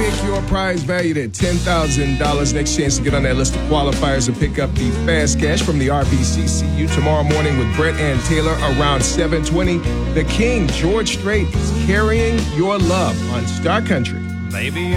Pick your prize valued at $10,000. Next chance to get on that list of qualifiers and pick up the fast cash from the RBCCU tomorrow morning with Brett and Taylor around 7:20. The King, George Strait, is Carrying Your Love on Star Country. Maybe